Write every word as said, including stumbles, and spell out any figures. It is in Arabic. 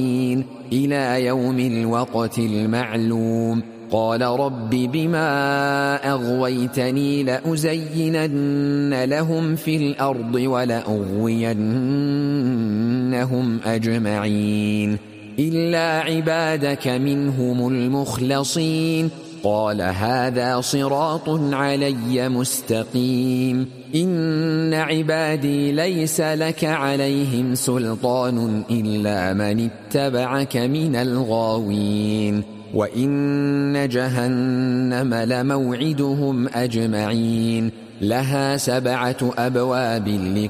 إلى يوم الوقت المعلوم قال رب بما أغويتني لأزينن لهم في الأرض ولأغوينهم أجمعين إلا عبادك منهم المخلصين قال هذا صراط علي مستقيم إن عبادي ليس لك عليهم سلطان إلا من اتبعك من الغاوين وإن جهنم لموعدهم أجمعين لها سبعة أبواب